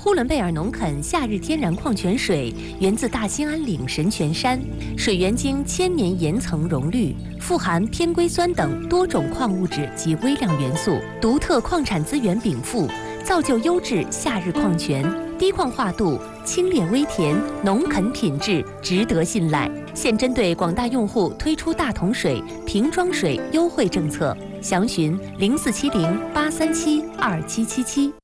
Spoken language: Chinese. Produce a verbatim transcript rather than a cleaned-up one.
呼伦贝尔农垦夏日天然矿泉水源自大兴安岭神泉山，水源经千年岩层溶滤，富含偏硅酸等多种矿物质及微量元素，独特矿产资源禀赋，造就优质夏日矿泉。低矿化度、清冽微甜，农垦品质值得信赖。现针对广大用户推出大桶水、瓶装水优惠政策，详询零四七零八三七二七七七。